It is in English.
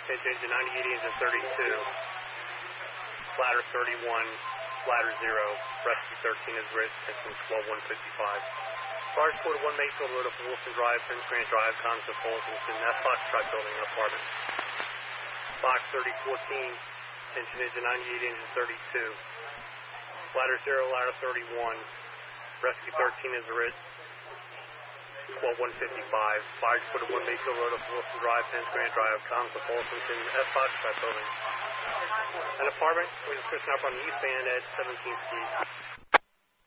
engine 98, engine 32. Ladder 31, ladder 0. Rescue 13 is written, attention 12155. Large quarter 1 Mayfield Road up Wilson Drive, Prince Grant Drive, Congress of Fulton, F Foxtrot Building, an apartment. Box 3014, engine 98, engine 32. Ladder 0, ladder 31. Rescue 13 is written, 12155. Large quarter 1 Mayfield Road up Wilson Drive, Prince Grant Drive, Congress of Fulton, F Foxtrot Building. An apartment with a Christian up on the east band at 17th Street.